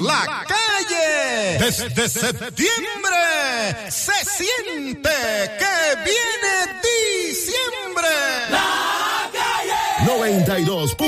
la calle. Desde septiembre se siente que viene diciembre. La calle 92.